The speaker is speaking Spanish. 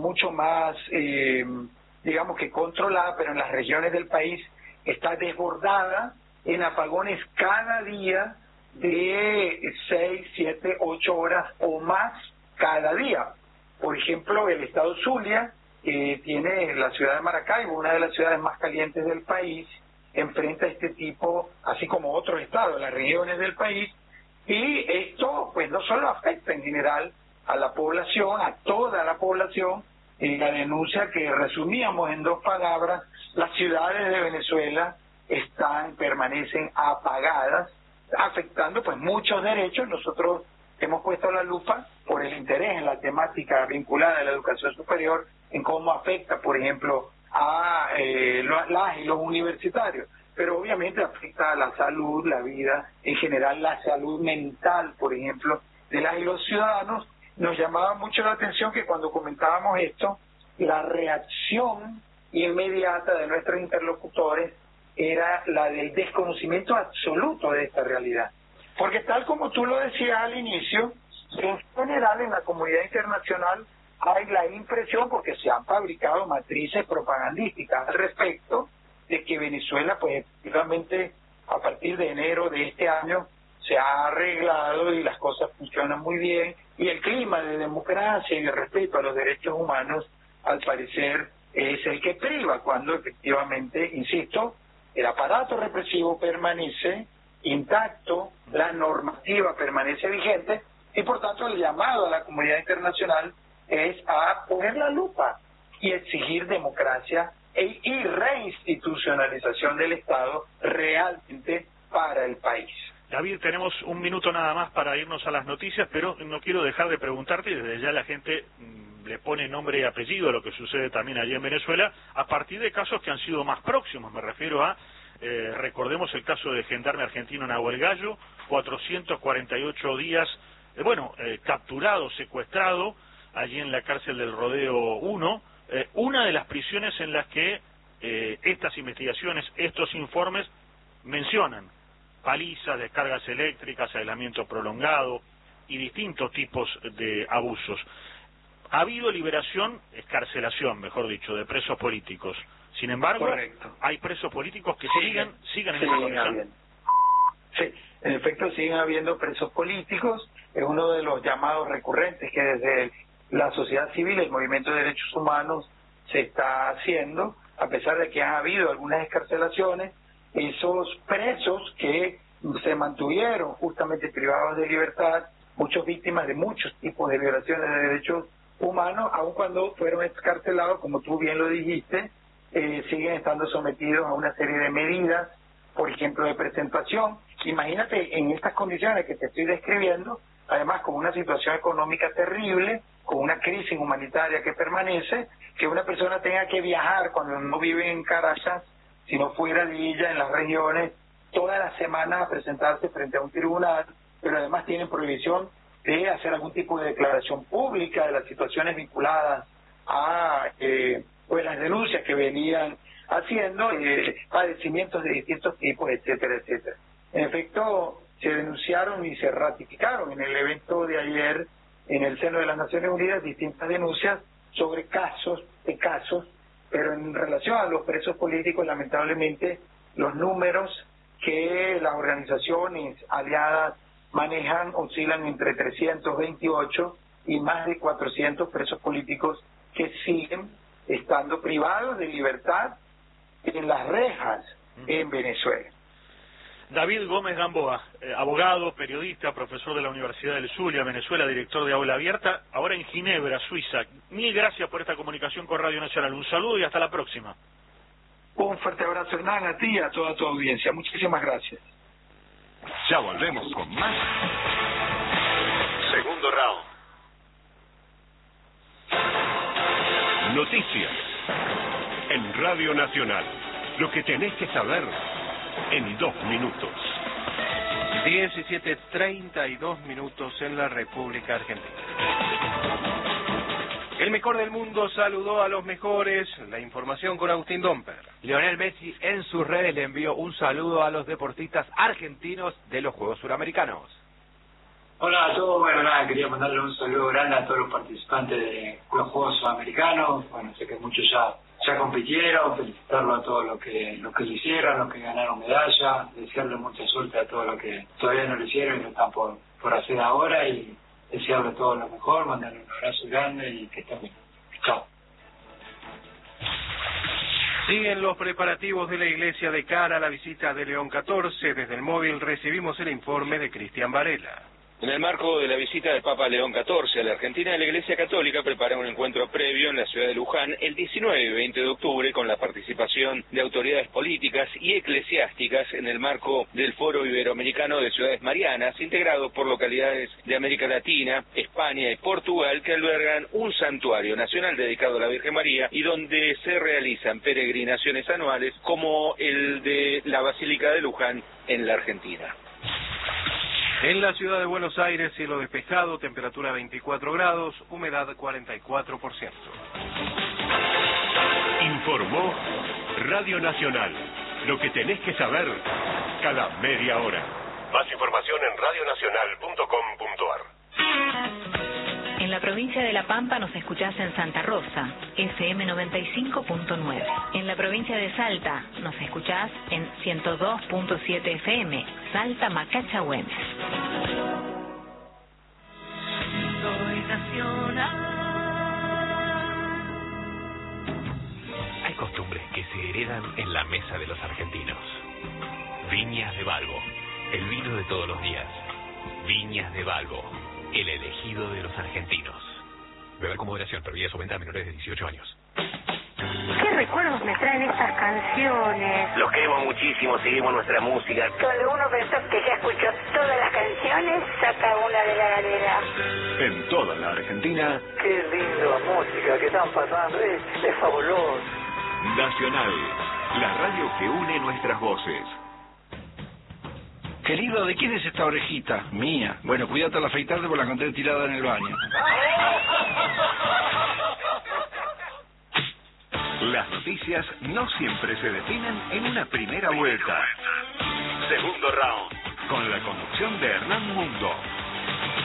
mucho más, digamos que controlada, pero en las regiones del país está desbordada en apagones cada día de 6, 7, 8 horas o más cada día. Por ejemplo, el estado Zulia, que tiene la ciudad de Maracaibo, una de las ciudades más calientes del país, enfrenta este tipo, así como otros estados, las regiones del país, y esto pues no solo afecta en general a la población, a toda la población. La denuncia que resumíamos en 2 palabras: las ciudades de Venezuela permanecen apagadas, afectando pues muchos derechos. Nosotros hemos puesto la lupa por el interés en la temática vinculada a la educación superior, en cómo afecta, por ejemplo, a las y los universitarios, pero obviamente afecta a la salud, la vida, en general la salud mental, por ejemplo, de las y los ciudadanos. Nos llamaba mucho la atención que cuando comentábamos esto, la reacción inmediata de nuestros interlocutores era la del desconocimiento absoluto de esta realidad. Porque tal como tú lo decías al inicio, en general en la comunidad internacional hay la impresión, porque se han fabricado matrices propagandísticas al respecto, de que Venezuela, pues efectivamente, a partir de enero de este año, se ha arreglado y las cosas funcionan muy bien, y el clima de democracia y de respeto a los derechos humanos, al parecer, es el que priva, cuando efectivamente, insisto, el aparato represivo permanece intacto, la normativa permanece vigente, y por tanto el llamado a la comunidad internacional es a poner la lupa y exigir democracia y reinstitucionalización del Estado realmente para el país. David, tenemos un minuto nada más para irnos a las noticias, pero no quiero dejar de preguntarte, y desde ya la gente le pone nombre y apellido a lo que sucede también allí en Venezuela, a partir de casos que han sido más próximos. Me refiero a, recordemos el caso de gendarme argentino Nahuel Gallo, 448 días, capturado, secuestrado, allí en la cárcel del Rodeo 1, una de las prisiones en las que estas investigaciones, estos informes mencionan palizas, descargas eléctricas, aislamiento prolongado y distintos tipos de abusos. Ha habido liberación, escarcelación, mejor dicho, de presos políticos. Sin embargo, correcto, hay presos políticos que siguen en esa condición. Sí, en efecto siguen habiendo presos políticos. Es uno de los llamados recurrentes que desde la sociedad civil, el movimiento de derechos humanos, se está haciendo, a pesar de que ha habido algunas escarcelaciones. Esos presos que se mantuvieron justamente privados de libertad, muchas víctimas de muchos tipos de violaciones de derechos humanos, aun cuando fueron excarcelados, como tú bien lo dijiste, siguen estando sometidos a una serie de medidas, por ejemplo, de presentación. Imagínate en estas condiciones que te estoy describiendo, además con una situación económica terrible, con una crisis humanitaria que permanece, que una persona tenga que viajar cuando no vive en Caracas, sino fuera de ella, en las regiones, todas las semanas a presentarse frente a un tribunal, pero además tienen prohibición de hacer algún tipo de declaración pública de las situaciones vinculadas a pues las denuncias que venían haciendo, padecimientos de distintos tipos, etcétera, etcétera. En efecto, se denunciaron y se ratificaron en el evento de ayer en el seno de las Naciones Unidas distintas denuncias sobre casos, pero en relación a los presos políticos, lamentablemente, los números que las organizaciones aliadas manejan oscilan entre 328 y más de 400 presos políticos que siguen estando privados de libertad en las rejas en Venezuela. David Gómez Gamboa, abogado, periodista, profesor de la Universidad del Zulia, Venezuela, director de Aula Abierta, ahora en Ginebra, Suiza. Mil gracias por esta comunicación con Radio Nacional. Un saludo y hasta la próxima. Un fuerte abrazo, Hernán, a ti y a toda tu audiencia. Muchísimas gracias. Ya volvemos con más. Segundo round. Noticias en Radio Nacional. Lo que tenés que saber en 2 minutos. 17:32 en la República Argentina. El mejor del mundo saludó a los mejores. La información con Agustín Domper. Lionel Messi en sus redes le envió un saludo a los deportistas argentinos de los Juegos Suramericanos. Hola a todos, bueno nada, quería mandarle un saludo grande a todos los participantes de los Juegos Sudamericanos. Bueno, sé que muchos ya compitieron, felicitarlos a todos los que lo hicieron, los que ganaron medalla, desearle mucha suerte a todos los que todavía no lo hicieron y lo están por hacer ahora, y desearle todo lo mejor, mandarle un abrazo grande y que estén bien. Chao. Siguen los preparativos de la iglesia de cara a la visita de León XIV. Desde el móvil recibimos el informe de Cristian Varela. En el marco de la visita del Papa León XIV a la Argentina, la Iglesia Católica prepara un encuentro previo en la ciudad de Luján el 19 y 20 de octubre con la participación de autoridades políticas y eclesiásticas en el marco del Foro Iberoamericano de Ciudades Marianas, integrado por localidades de América Latina, España y Portugal, que albergan un santuario nacional dedicado a la Virgen María y donde se realizan peregrinaciones anuales como el de la Basílica de Luján en la Argentina. En la ciudad de Buenos Aires, cielo despejado, temperatura 24 grados, humedad 44%. Informó Radio Nacional. Lo que tenés que saber cada media hora. Más información en radionacional.com.ar. En la provincia de La Pampa nos escuchás en Santa Rosa, FM 95.9. En la provincia de Salta nos escuchás en 102.7 FM, Salta Macacha Güemes. Soy nacional. Hay costumbres que se heredan en la mesa de los argentinos. Viñas de Balbo, el vino de todos los días. Viñas de Balbo, el elegido de los argentinos. Beber con moderación, prohibida su venta a menores de 18 años. ¿Qué recuerdos me traen estas canciones? Los queremos muchísimo, seguimos nuestra música. Cuando uno pensó que ya escuchó todas las canciones, saca una de la galera. En toda la Argentina. Qué linda música que están pasando, es fabuloso. Nacional, la radio que une nuestras voces. Querido, ¿de quién es esta orejita? Mía. Bueno, cuídate al afeitarte porque la encontré tirada en el baño. Las noticias no siempre se definen en una primera vuelta. Segundo round, con la conducción de Hernán Mundo.